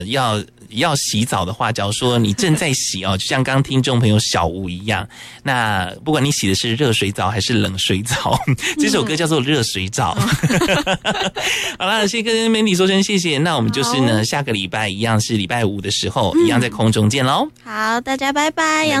要洗澡的话，假如说你正在洗哦，就像刚刚听众朋友小吴一样，那不管你洗的是热水澡还是冷水澡，这首歌叫做热水澡。好啦，先跟Mandy说声谢谢，那我们就是呢下个礼拜一样是礼拜五的时候，一样在空中见咯。 好，大家拜拜。